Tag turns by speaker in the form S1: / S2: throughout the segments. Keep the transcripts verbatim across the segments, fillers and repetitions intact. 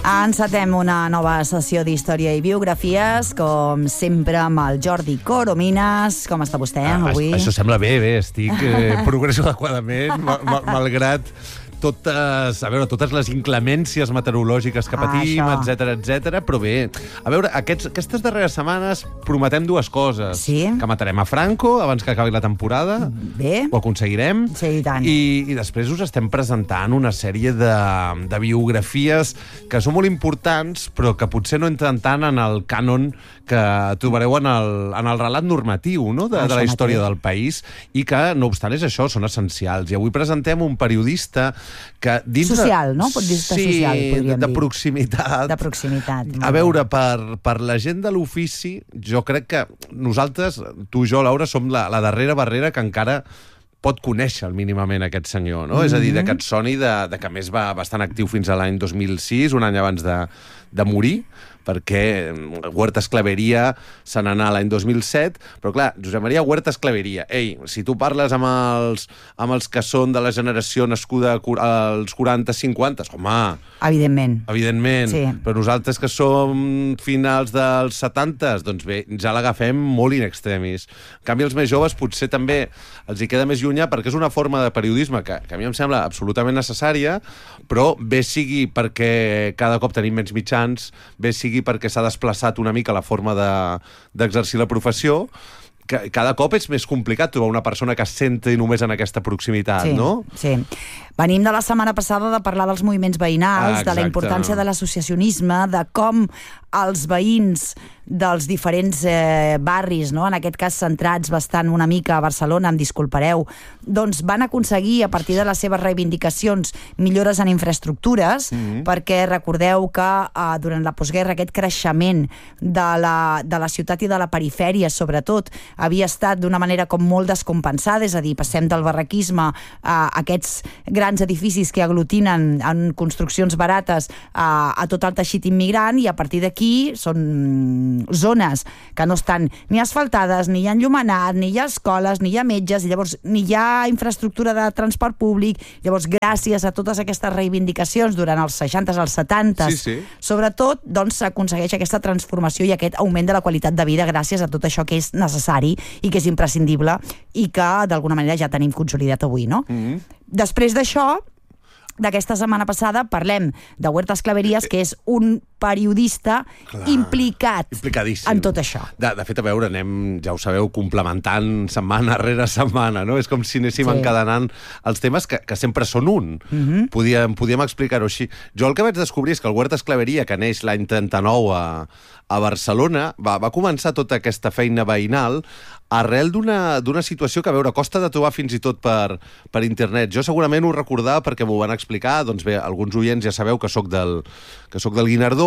S1: Encetem una nova sessió d'història i biografies, com sempre amb el Jordi Coromines. Com està vostè avui?
S2: Ah, això sembla bé, bé. Estic eh, progresso adequadament, ma ma malgrat totes, a veure, totes les inclemències meteorològiques que patim,
S1: ah,
S2: etcètera, etcètera, però bé, a veure, aquests, aquestes darreres setmanes prometem dues coses.
S1: Sí?
S2: Que matarem a Franco abans que acabi la temporada.
S1: Bé.
S2: Ho aconseguirem.
S1: Sí, i tant.
S2: I, i després us estem presentant una sèrie de, de biografies que són molt importants, però que potser no entren tant en el cànon que trobareu en el, en el relat normatiu, no?, de, de la història del país, i que, no obstant, és això, són essencials. I avui presentem un periodista que dins
S1: social,
S2: de...
S1: no? Periodista
S2: sí,
S1: social, podríem
S2: de
S1: dir.
S2: proximitat.
S1: De proximitat.
S2: A veure, per, per la gent de l'ofici, jo crec que nosaltres, tu i jo, Laura, som la, la darrera barrera que encara pot conèixer mínimament aquest senyor, no? Mm-hmm. És a dir, de que et soni de, de que a més va bastant actiu fins a l'any dos mil sis, un any abans de, de morir, perquè Huertas Clavería se n'anà l'any dos mil set, però clar, Josep Maria Huertas Clavería, ei, si tu parles amb els, amb els que són de la generació nascuda als quaranta cinquanta, home...
S1: Evidentment.
S2: Evidentment,
S1: sí.
S2: Però nosaltres que som finals dels setanta, doncs bé, ja l'agafem molt in extremis. En canvi, els més joves potser també els hi queda més llunyà, perquè és una forma de periodisme que, que a mi em sembla absolutament necessària, però bé sigui perquè cada cop tenim menys mitjans, bé sigui perquè s'ha desplaçat una mica la forma d'exercir de, la professió, que cada cop és més complicat trobar una persona que es senti només en aquesta proximitat,
S1: sí,
S2: no?
S1: Sí. Venim de la setmana passada de parlar dels moviments veïnals, ah, de la importància de l'associacionisme, de com els veïns dels diferents eh, barris, no? En aquest cas centrats bastant una mica a Barcelona, em disculpareu, doncs van aconseguir, a partir de les seves reivindicacions, millores en infraestructures, mm-hmm. perquè recordeu que eh, durant la postguerra aquest creixement de la, de la ciutat i de la perifèria, sobretot, havia estat d'una manera com molt descompensada, és a dir, passem del barraquisme a aquests grans edificis que aglutinen en construccions barates a, a tot el teixit immigrant, i a partir d'aquí són zones que no estan ni asfaltades, ni hi ha enllumenat, ni hi ha escoles, ni hi ha metges, i llavors ni hi ha infraestructura de transport públic. Llavors, gràcies a totes aquestes reivindicacions durant els seixanta, els setanta,
S2: sí, sí.
S1: sobretot, doncs s'aconsegueix aquesta transformació i aquest augment de la qualitat de vida gràcies a tot això que és necessari i que és imprescindible i que d'alguna manera ja tenim consolidat avui, no? Mm-hmm. Després d'això, d'aquesta setmana passada, parlem de Huertas Claverías, que és un periodista Clar, implicat en tot això.
S2: De, de fet, a veure, anem, ja ho sabeu, complementant setmana rere setmana, no? És com si anéssim sí. encadenant els temes que, que sempre són un. Mm-hmm. Podíem, podíem explicar-ho així. Jo el que vaig descobrir és que el Huertas Clavería, que neix l'any trenta-nou a, a Barcelona, va, va començar tota aquesta feina veïnal arrel d'una situació que, a veure, costa de trobar fins i tot per, per internet. Jo segurament ho recordava perquè m'ho van explicar, doncs bé, alguns oients ja sabeu que soc del, que soc del Guinardó,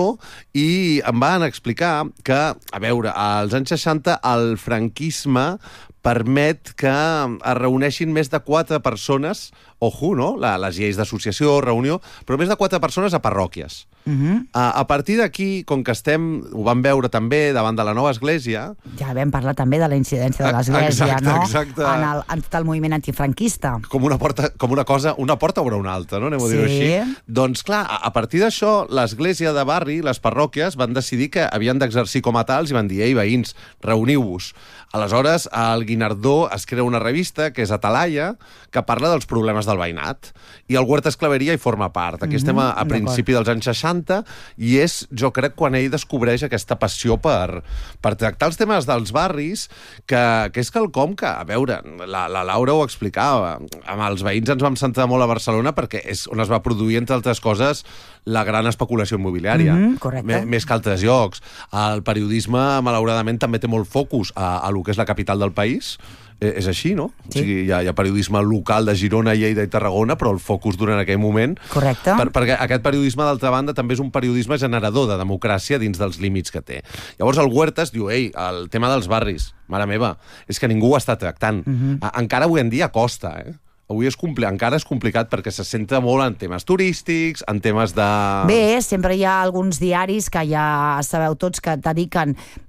S2: i em van explicar que, a veure, als anys seixanta el franquisme permet que es reuneixin més de quatre persones, ojo, no? La, les lleis d'associació, reunió, però més de quatre persones a parròquies. Uh-huh. a, a partir d'aquí, com que estem, ho vam veure també davant de la nova església...
S1: Ja vam parlar també de la incidència de l'església,
S2: exacte,
S1: no?
S2: Exacte.
S1: En, el, en tot el moviment antifranquista.
S2: Com una porta, com una cosa, una porta obre una altra, no? Anem a dir-ho
S1: sí.
S2: així. Doncs clar, a, a partir d'això, l'església de barri, les parròquies, van decidir que havien d'exercir com a tals i van dir, ei, veïns, reuniu-vos. Aleshores, al Guinardó es crea una revista, que és Atalaya, que parla dels problemes del veïnat. I el Huertas Clavería hi forma part. Aquí mm-hmm, estem a, a principi dels anys seixanta, i és, jo crec, quan ell descobreix aquesta passió per, per tractar els temes dels barris, que, que és quelcom que, a veure, la, la Laura ho explicava, amb els veïns ens vam centrar molt a Barcelona perquè és on es va produir, entre altres coses, la gran especulació immobiliària.
S1: Mm-hmm, correcte.
S2: Més que altres llocs. El periodisme, malauradament, també té molt focus a, a lo que és la capital del país. Eh, és així, no?
S1: Sí.
S2: O sigui, hi ha, hi ha periodisme local de Girona, Lleida i Tarragona, però el focus durant aquell moment...
S1: Correcte.
S2: Per, perquè aquest periodisme, d'altra banda, també és un periodisme generador de democràcia dins dels límits que té. Llavors el Huertas diu, ei, el tema dels barris, mare meva, és que ningú ho està tractant. Mm-hmm. Encara avui en dia costa, eh? Avui és compli... encara és complicat perquè se centra molt en temes turístics, en temes de...
S1: Bé, sempre hi ha alguns diaris que ja sabeu tots que dediquen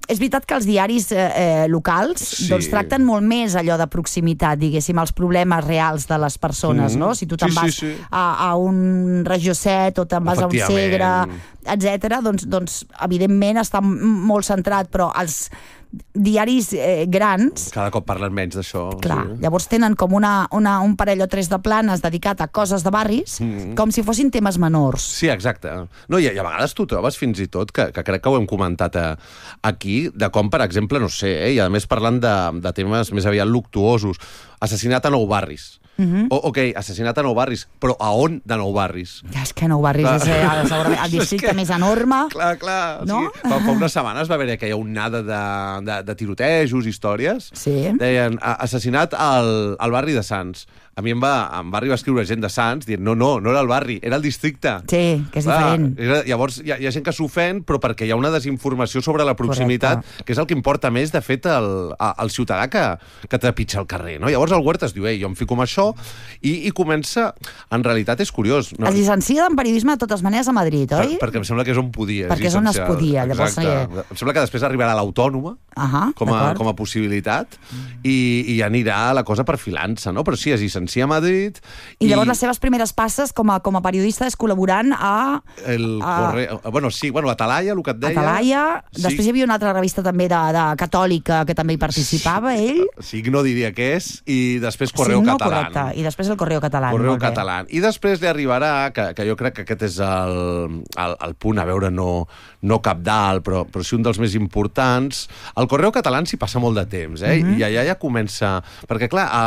S1: és veritat que els diaris eh, eh, locals
S2: sí.
S1: doncs, tracten molt més allò de proximitat, diguéssim, els problemes reals de les persones, mm. no? Si tu te'n
S2: sí,
S1: vas
S2: sí, sí.
S1: A, a un Regió set o te'n vas a un Segre, etcètera, doncs, doncs evidentment està molt centrat, però els diaris eh, grans...
S2: Cada cop parlen menys d'això.
S1: Clar,
S2: sí.
S1: Llavors tenen com una, una, un parell o tres de planes dedicat a coses de barris, mm. com si fossin temes menors.
S2: Sí, exacte. No, i, i a vegades tu trobes fins i tot, que, que crec que ho hem comentat a, aquí, de com, per exemple, no sé, eh, i a més parlant de, de temes més aviat luctuosos, assassinat a Nou Barris. Uh-huh. O, ok, assassinat a Nou Barris, però a on de Nou Barris?
S1: Ja, és que Nou Barris clar. és eh, segurament el districte que... més enorme.
S2: Clar, clar.
S1: No?
S2: O sigui, fa, fa unes setmanes va haver aquella onada de, de, de tirotejos, històries.
S1: Sí.
S2: Deien, assassinat al, al barri de Sants. A mi em va, em va arribar a escriure gent de Sants dient, no, no, no era el barri, era el districte.
S1: Sí, que és clar, diferent.
S2: Era, llavors hi ha, hi ha gent que s'ofèn, però perquè hi ha una desinformació sobre la proximitat, correcte. Que és el que importa més, de fet, el, el ciutadà que, que trepitja al carrer. No? Llavors el Huertas diu, ei, jo em fico amb això, i, i comença... En realitat és curiós. No?
S1: Es llicencia en periodisme de totes maneres a Madrid, oi?
S2: Per, perquè em sembla que és on podia.
S1: Perquè és on es podia. Llavors,
S2: exacte. Em sembla que després arribarà l'Autònoma,
S1: uh-huh,
S2: com, a, com a possibilitat, i, i anirà la cosa perfilant-se, no? Però sí, es llicencia a Madrid.
S1: I, I llavors les seves primeres passes com a, com a periodista és col·laborant a...
S2: El
S1: a...
S2: correu... Bueno, sí, bueno, Atalaia, el que et deia.
S1: Atalaia.
S2: Sí.
S1: Després hi havia una altra revista també de, de catòlica que també hi participava, sí. ell.
S2: Signo diria que és, i després Correu
S1: Signo,
S2: Català.
S1: Correcte. I després el Correu Català.
S2: Correu Català. I després li arribarà, que, que jo crec que aquest és el, el, el punt, a veure, no, no cabdalt, però, però sí un dels més importants. El Correu Català s'hi passa molt de temps, eh? Mm-hmm. I allà ja comença... Perquè, clar, a,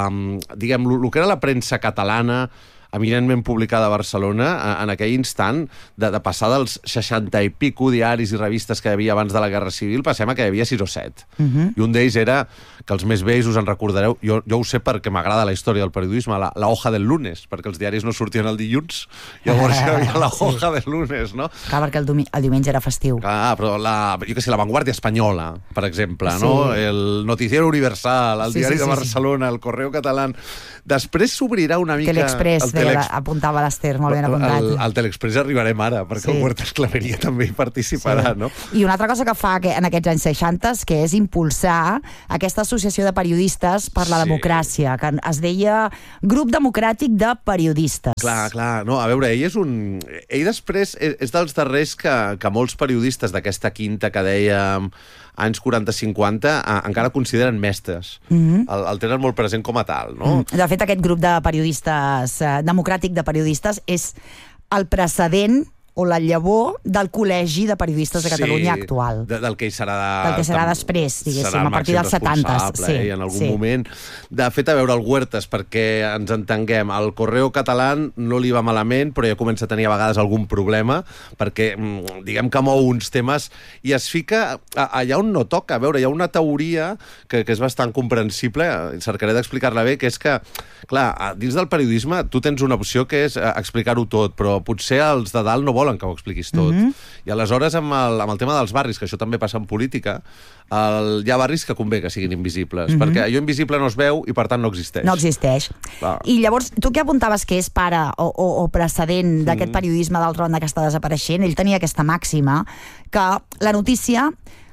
S2: a, diguem, el que era la premsa catalana eminentment publicada a Barcelona, en aquell instant, de, de passar dels seixanta i pico diaris i revistes que hi havia abans de la Guerra Civil, passem a que hi havia sis o set. Uh-huh. I un d'ells era, que els més vells us en recordareu, jo, jo ho sé perquè m'agrada la història del periodisme, la, la hoja del lunes, perquè els diaris no sortien el dilluns, llavors hi havia la hoja del lunes, no?
S1: Clar, perquè el, dumi- el diumenge era festiu.
S2: Clar, però la, jo què sé, la Vanguardia Espanyola, per exemple, sí. no? El Noticiero Universal, el
S1: sí,
S2: Diari
S1: sí,
S2: de
S1: sí,
S2: Barcelona, sí. El Correo Català... Després s'obrirà una mica...
S1: Teleexpress, tele... apuntava l'Ester, molt ben apuntat.
S2: Al, al Teleexpress arribarem ara, perquè sí. el Huertas Claveria també hi participarà, sí. no?
S1: I una altra cosa que fa que en aquests anys seixanta que és impulsar aquesta associació de periodistes per la sí. democràcia, que es deia Grup Democràtic de Periodistes.
S2: Clar, clar, no, a veure, ell és un... Ell després és, és dels darrers que, que molts periodistes d'aquesta quinta que dèiem anys quaranta cinquanta, encara consideren mestres. Mm-hmm. el, el tenen molt present com a tal, no?
S1: Mm. De fet, aquest grup de periodistes, eh, democràtic de periodistes, és el precedent o la llavor del Col·legi de Periodistes de Catalunya sí, actual.
S2: De, del que hi serà... De,
S1: del que serà després, diguéssim, a partir dels setanta.
S2: Sí, eh, en algun sí. moment. De fet, a veure, el Huertas, perquè ens entenguem, el Correu Català no li va malament, però ja comença a tenir a vegades algun problema, perquè, diguem que mou uns temes i es fica allà on no toca. A veure, hi ha una teoria que, que és bastant comprensible, cercaré d'explicar-la bé, que és que, clar, dins del periodisme tu tens una opció que és explicar-ho tot, però potser els de dalt no volen que ho expliquis tot. Mm-hmm. I aleshores, amb el, amb el tema dels barris, que això també passa en política, el, hi ha barris que convé que siguin invisibles, mm-hmm. perquè allò invisible no es veu i, per tant, no existeix.
S1: No existeix. Ah. I llavors, tu que apuntaves que és pare o, o, o precedent mm-hmm. d'aquest periodisme d'altra banda que està desapareixent, ell tenia aquesta màxima que la notícia...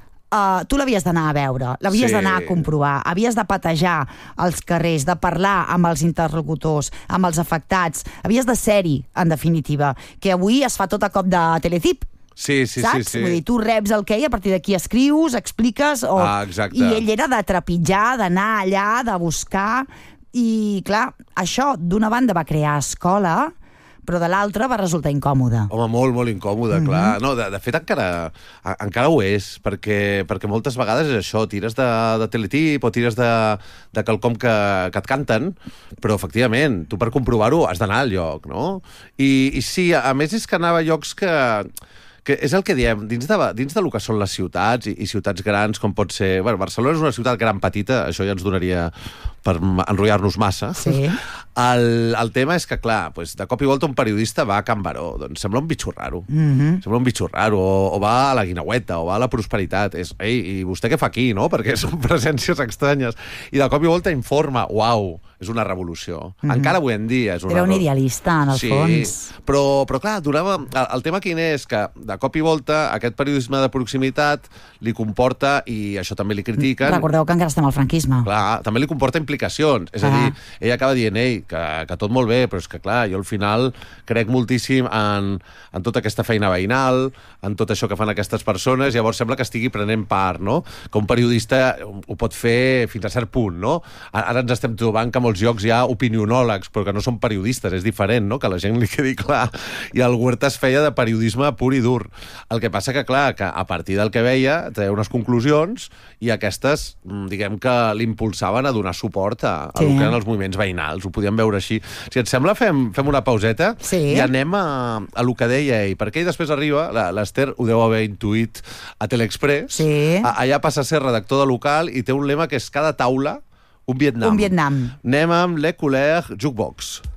S1: Uh, tu l'havies d'anar a veure, l'havies sí. d'anar a comprovar, havies de patejar als carrers, de parlar amb els interlocutors, amb els afectats, havies de ser-hi, en definitiva, que avui es fa tot a cop de teletip.
S2: Sí, sí,
S1: saps?
S2: sí, sí.
S1: Vull dir, tu reps el que hi, a partir d'aquí escrius, expliques... O...
S2: Ah, exacte.
S1: I ell era de trepitjar, d'anar allà, de buscar... I, clar, això, d'una banda va crear escola, però de l'altra va resultar incòmode.
S2: Home, molt, molt incòmode, mm-hmm. clar. No, de, de fet, encara, a, encara ho és, perquè, perquè moltes vegades és això, tires de, de teletip o tires de, de quelcom que, que et canten, però, efectivament, tu per comprovar-ho has d'anar al lloc, no? I, i sí, a més és que anava a llocs que... que és el que diem, dins de, dins de lo que són les ciutats i, i ciutats grans, com pot ser... Bueno, Barcelona és una ciutat gran petita, això ja ens donaria per enrotllar-nos massa.
S1: Sí.
S2: El, el tema és que, clar, pues, de cop i volta un periodista va a Can Baró, doncs sembla un bitxo raro.
S1: Mm-hmm.
S2: Sembla un bitxo raro, o, o va a la Guineueta, o va a la Prosperitat. És, ei, i vostè què fa aquí, no? Perquè són presències estranyes. I de cop i volta informa, uau, és una revolució. Mm-hmm. Encara avui en dia és una...
S1: Era un idealista, en el
S2: sí,
S1: fons.
S2: Però, però clar, donava... El, el tema quin és? Que de cop i volta aquest periodisme de proximitat li comporta, i això també li critiquen...
S1: Recordeu que encara estem al franquisme.
S2: Clar, també li comporta implicacions. És ah. a dir, ell acaba dient, ei, que, que tot molt bé, però és que, clar, jo al final crec moltíssim en, en tota aquesta feina veïnal, en tot això que fan aquestes persones, llavors sembla que estigui prenent part, no? Que un periodista ho pot fer fins a cert punt, no? Ara ens estem trobant que a molts llocs hi ha opinionòlegs, però que no són periodistes, és diferent, no? Que la gent li quedi clar. I el Huerta es feia de periodisme pur i dur. El que passa que, clar, que a partir del que veia, treia unes conclusions i aquestes, diguem que l'impulsaven a donar suport a, a sí. el que eren els moviments veïnals. Ho podíem veure així. Si et sembla, fem, fem una pauseta
S1: sí.
S2: i anem a, a lo que deia ell, perquè ell després arriba, l'Ester ho deu haver intuït a Teleexpress,
S1: sí.
S2: allà passa a ser redactor de local i té un lema que és cada taula un Vietnam.
S1: Un Vietnam.
S2: Anem amb Le Couleur Jukebox.